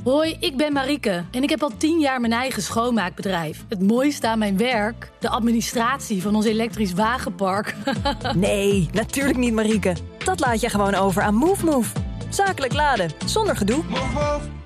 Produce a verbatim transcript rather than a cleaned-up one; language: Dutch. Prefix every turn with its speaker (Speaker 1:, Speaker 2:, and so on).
Speaker 1: Hoi, ik ben Marieke en ik heb al tien jaar mijn eigen schoonmaakbedrijf. Het mooiste aan mijn werk? De administratie van ons elektrisch wagenpark.
Speaker 2: Nee, natuurlijk niet, Marieke. Dat laat je gewoon over aan MoveMove. Zakelijk laden, zonder gedoe.
Speaker 3: Move, move.